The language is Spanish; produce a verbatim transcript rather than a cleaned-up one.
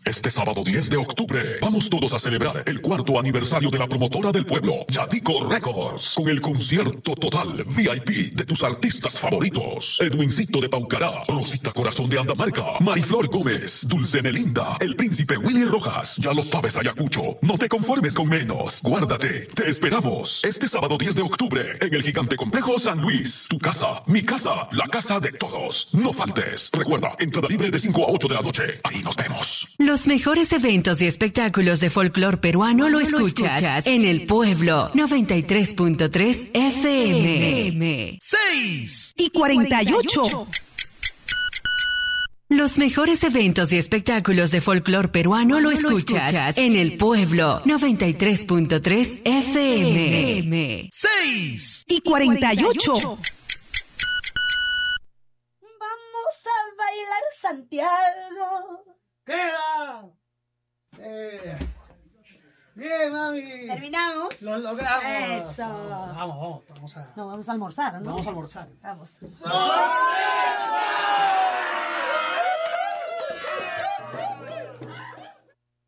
Este sábado diez de octubre, vamos todos a celebrar el cuarto aniversario de la promotora del pueblo, Yadico Records, con el concierto total V I P de tus artistas favoritos. Edwincito de Paucará, Rosita Corazón de Andamarca, Mariflor Gómez, Dulce Nelinda, el príncipe Willy Rojas. Ya lo sabes, Ayacucho, no te conformes con menos. Guárdate, te esperamos este sábado diez de octubre en el Gigante Complejo San Luis. Tu casa, mi casa, la casa de todos. No faltes. Recuerda, entrada libre de cinco a ocho de la noche. Ahí nos vemos. Los mejores eventos y espectáculos de folclore peruano lo escuchas, lo escuchas en El Pueblo noventa y tres punto tres F M. seis y cuarenta y ocho. Los mejores eventos y espectáculos de folclore peruano lo escuchas en El Pueblo noventa y tres punto tres F M. seis y cuarenta y ocho. Vamos a bailar Santiago. ¡Queda! Eh, bien, mami. Terminamos. Lo logramos. Eso. Vamos, vamos, vamos a, No, vamos a almorzar, ¿no? vamos a almorzar. Vamos. ¡Soy!